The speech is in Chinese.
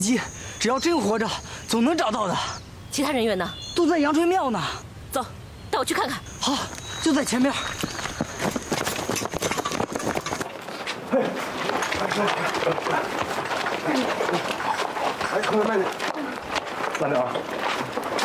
只要真活着，总能找到的。 其他人员呢？ 都在阳春庙呢。 走，带我去看看。 好，就在前面。 嘿，哎，慢点，慢点啊！